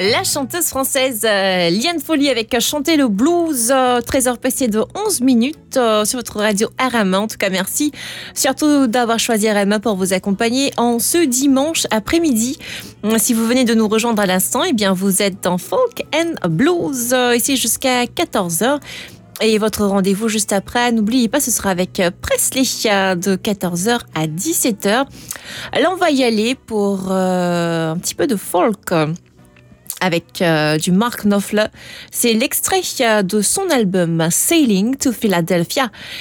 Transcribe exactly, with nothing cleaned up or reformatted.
La chanteuse française euh, Liane Folly avec Chanter le blues, euh, treize heures passées de onze minutes euh, sur votre radio R M A. En tout cas, merci surtout d'avoir choisi R M A pour vous accompagner en ce dimanche après-midi. Si vous venez de nous rejoindre à l'instant, eh bien vous êtes dans Folk and Blues, euh, ici jusqu'à quatorze heures. Et votre rendez-vous juste après, n'oubliez pas, ce sera avec Presley de quatorze heures à dix-sept heures. Là, on va y aller pour euh, un petit peu de folk avec euh, du Mark Knopfler. C'est l'extrait de son album Sailing to Philadelphia.